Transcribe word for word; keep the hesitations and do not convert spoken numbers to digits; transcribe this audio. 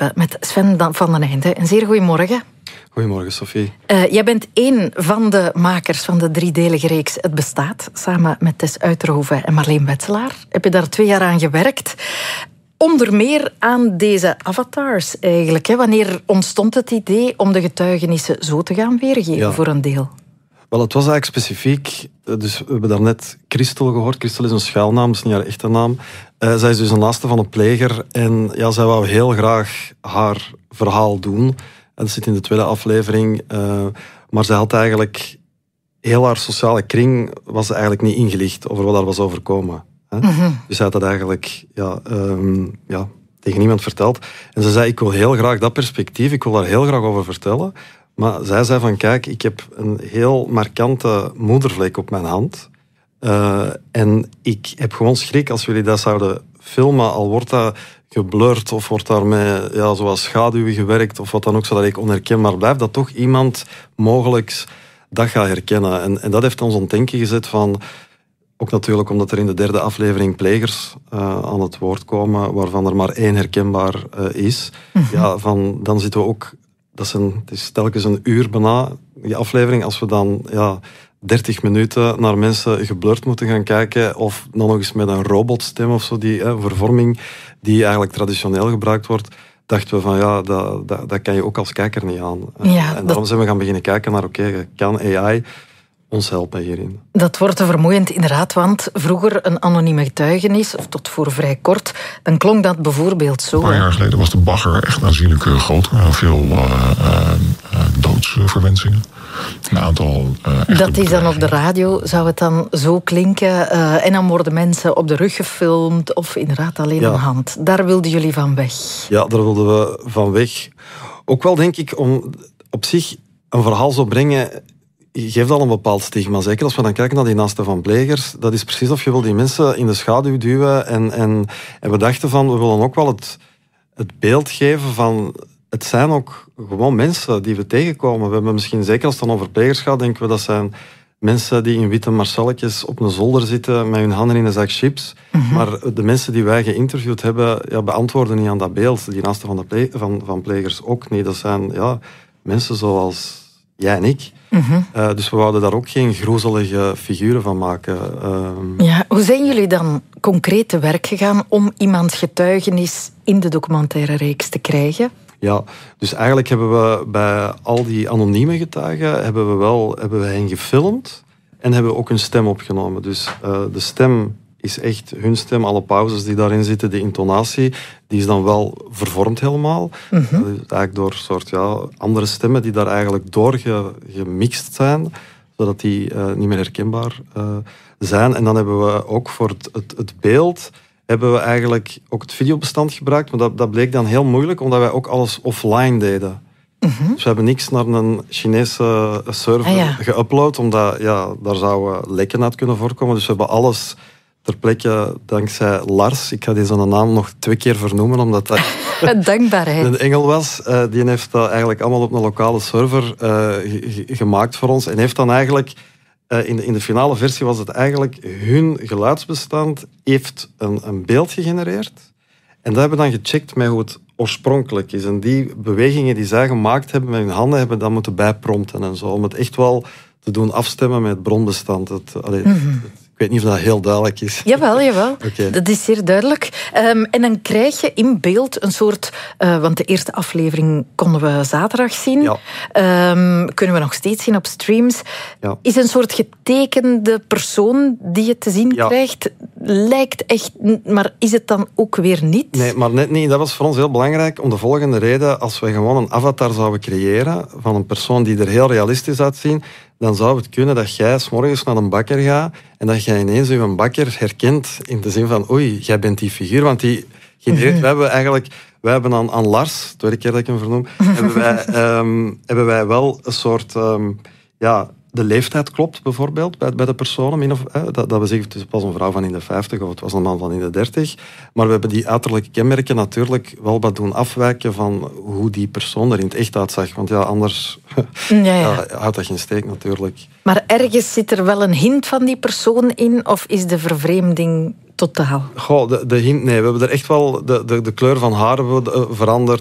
hebben met Sven van den Einde. Een zeer goedemorgen. Goedemorgen, Sophie. Uh, jij bent één van de makers van de driedelige reeks Het Bestaat, samen met Tess Uiterhoeven en Marleen Wetzelaar. Heb je daar twee jaar aan gewerkt? Onder meer aan deze avatars eigenlijk. Hè? Wanneer ontstond het idee om de getuigenissen zo te gaan weergeven ja. voor een deel? Wel, het was eigenlijk specifiek. Dus we hebben daarnet Christel gehoord. Christel is een schuilnaam, dat is niet haar echte naam. Uh, zij is dus een naaste van een pleger. En ja, zij wou heel graag haar verhaal doen. En dat zit in de tweede aflevering. Uh, maar zij had eigenlijk... Heel haar sociale kring was eigenlijk niet ingelicht over wat daar was overkomen. Hè? Mm-hmm. Dus zij had dat eigenlijk ja, um, ja, tegen niemand verteld. En ze zei, ik wil heel graag dat perspectief, ik wil daar heel graag over vertellen. Maar zij zei van, kijk, ik heb een heel markante moedervlek op mijn hand. Uh, en ik heb gewoon schrik als jullie dat zouden filmen, al wordt dat geblurred of wordt daarmee ja, zoals schaduwen gewerkt of wat dan ook, zodat ik onherkenbaar blijf, dat toch iemand mogelijk dat gaat herkennen. En, en dat heeft ons aan het denken gezet van... Ook natuurlijk omdat er in de derde aflevering plegers uh, aan het woord komen, waarvan er maar één herkenbaar uh, is. Mm-hmm. Ja, van, dan zitten we ook... Dat is een, het is telkens een uur bijna, die aflevering. Als we dan ja, dertig minuten naar mensen geblurred moeten gaan kijken, of dan nog eens met een robotstem of zo, die eh, vervorming die eigenlijk traditioneel gebruikt wordt, dachten we van ja, dat, dat, dat kan je ook als kijker niet aan. Ja, en daarom dat... zijn we gaan beginnen kijken naar, oké, okay, kan A I ons helpen hierin? Dat wordt te vermoeiend, inderdaad, want vroeger een anonieme getuigenis, of tot voor vrij kort, dan klonk dat bijvoorbeeld zo. Een paar jaar geleden was de bagger echt aanzienlijk groter. Veel uh, uh, doodsverwensingen. Een aantal... Uh, dat is dan op de radio, zou het dan zo klinken? Uh, en dan worden mensen op de rug gefilmd, of inderdaad alleen ja. een hand. Daar wilden jullie van weg. Ja, daar wilden we van weg. Ook wel, denk ik, om op zich een verhaal zo brengen... geeft al een bepaald stigma. Zeker als we dan kijken naar die naasten van plegers. Dat is precies of je wil die mensen in de schaduw duwen. En, en, en we dachten van, we willen ook wel het, het beeld geven van... Het zijn ook gewoon mensen die we tegenkomen. We hebben misschien, zeker als het dan over plegers gaat, denken we dat zijn mensen die in witte marcelletjes op een zolder zitten met hun handen in een zak chips. Mm-hmm. Maar de mensen die wij geïnterviewd hebben, ja, beantwoorden niet aan dat beeld. Die naasten van, de ple- van, van plegers ook niet. Dat zijn ja, mensen zoals jij en ik. Mm-hmm. Uh, dus we wouden daar ook geen groezelige figuren van maken. Uh, ja, hoe zijn jullie dan concreet te werk gegaan om iemands getuigenis in de documentaire reeks te krijgen? Ja, dus eigenlijk hebben we bij al die anonieme getuigen hebben we wel hebben we hen gefilmd en hebben we ook hun stem opgenomen. Dus uh, de stem is echt hun stem, alle pauzes die daarin zitten, de intonatie, die is dan wel vervormd helemaal. Mm-hmm. Uh, eigenlijk door soort ja, andere stemmen die daar eigenlijk door gemixt zijn, zodat die uh, niet meer herkenbaar uh, zijn. En dan hebben we ook voor het, het, het beeld hebben we eigenlijk ook het videobestand gebruikt, maar dat, dat bleek dan heel moeilijk, omdat wij ook alles offline deden. Mm-hmm. Dus we hebben niks naar een Chinese server ah, ja. geüpload, omdat ja, daar zouden lekken uit kunnen voorkomen. Dus we hebben alles ter plekke, dankzij Lars, ik ga deze naam nog twee keer vernoemen, omdat dat dankbaarheid. Een engel was. Uh, die heeft dat eigenlijk allemaal op een lokale server uh, g- gemaakt voor ons en heeft dan eigenlijk... Uh, in, de, in de finale versie was het eigenlijk hun geluidsbestand heeft een, een beeld gegenereerd. En dat hebben we dan gecheckt met hoe het oorspronkelijk is. En die bewegingen die zij gemaakt hebben met hun handen, hebben dan moeten bijprompten en zo. Om het echt wel te doen afstemmen met het bronbestand. Het, allee, mm-hmm. het, ik weet niet of dat heel duidelijk is. Jawel, jawel. Okay. Dat is zeer duidelijk. Um, en dan krijg je in beeld een soort... Uh, want de eerste aflevering konden we zaterdag zien. Ja. Um, kunnen we nog steeds zien op streams. Ja. Is een soort getekende persoon die je te zien ja. krijgt. Lijkt echt... Maar is het dan ook weer niet? Nee, maar net niet. Dat was voor ons heel belangrijk om de volgende reden. Als we gewoon een avatar zouden creëren van een persoon die er heel realistisch uitziet, dan zou het kunnen dat jij 's morgens naar een bakker gaat en dat jij ineens je bakker herkent in de zin van oei, jij bent die figuur. Want die, mm-hmm. we hebben eigenlijk... Wij hebben aan, aan Lars, de tweede keer dat ik hem vernoem, hebben, wij, um, hebben wij wel een soort... Um, ja, de leeftijd klopt bijvoorbeeld bij, bij de personen. Min of, eh, dat, dat we zeggen, het was een vrouw van in de vijftig of het was een man van in de dertig. Maar we hebben die uiterlijke kenmerken natuurlijk wel wat doen afwijken van hoe die persoon er in het echt uitzag. Want ja, anders ja, ja. Ja, houdt dat geen steek natuurlijk. Maar ergens zit er wel een hint van die persoon in, of is de vervreemding totaal? Goh, de, de hint, nee. We hebben er echt wel de, de, de kleur van haar veranderd.